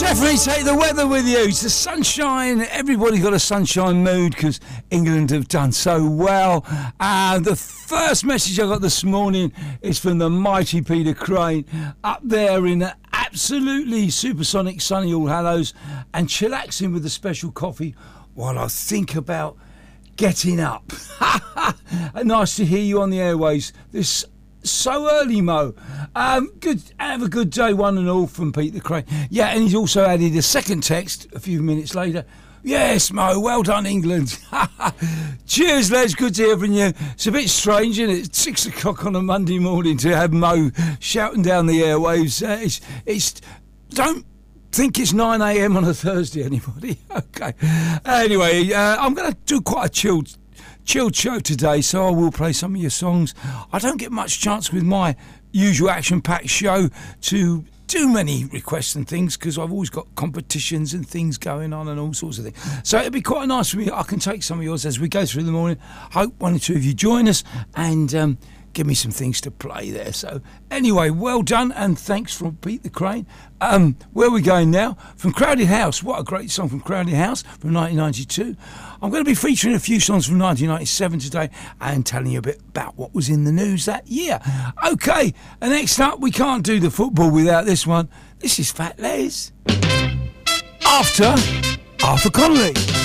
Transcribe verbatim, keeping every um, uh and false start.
Definitely take the weather with you. It's the sunshine. Everybody got a sunshine mood because England have done so well. And the first message I got this morning is from the mighty Peter Crane up there in the absolutely supersonic sunny All Hallows and chillaxing with a special coffee while I think about getting up. Nice to hear you on the airways this so early, Mo. Um, good. Have a good day, one and all, from Pete the Crane. Yeah, and he's also added a second text a few minutes later. Yes, Mo, well done, England. Cheers, Les, good to hear from you. It's a bit strange, isn't it? It's six o'clock on a Monday morning to have Mo shouting down the airwaves. Uh, it's, it's, don't think it's nine a.m. on a Thursday, anybody? Okay. Anyway, uh, I'm going to do quite a chilled Chilled show today, so I will play some of your songs. I don't get much chance with my usual action-packed show to do many requests and things because I've always got competitions and things going on and all sorts of things. So it'd be quite nice for me. I can take some of yours as we go through the morning. Hope one or two of you join us and um, give me some things to play there. So anyway, well done and thanks from Pete the Crane. Um, where are we going now? From Crowded House. What a great song from Crowded House from nineteen ninety-two. I'm going to be featuring a few songs from nineteen ninety-seven today and telling you a bit about what was in the news that year. Okay, and next up, we can't do the football without this one. This is Fat Les. After Arthur Connolly.